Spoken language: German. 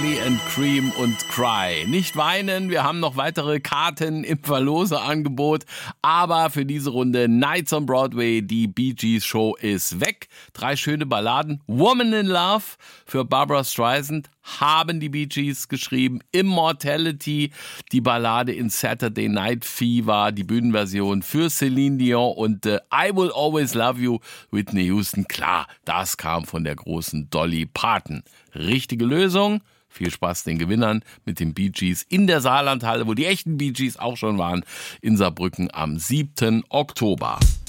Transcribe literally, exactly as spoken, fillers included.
Cookies and Cream und Cry. Nicht weinen, wir haben noch weitere Karten im Verloseangebot, aber für diese Runde Nights on Broadway, die Bee Gees Show ist weg. Drei schöne Balladen, Woman in Love für Barbra Streisand haben die Bee Gees geschrieben, Immortality, die Ballade in Saturday Night Fever, die Bühnenversion für Celine Dion und äh, I Will Always Love You, Whitney Houston. Klar, das kam von der großen Dolly Parton. Richtige Lösung. Viel Spaß den Gewinnern mit den Bee Gees in der Saarlandhalle, wo die echten Bee Gees auch schon waren, in Saarbrücken am siebten Oktober.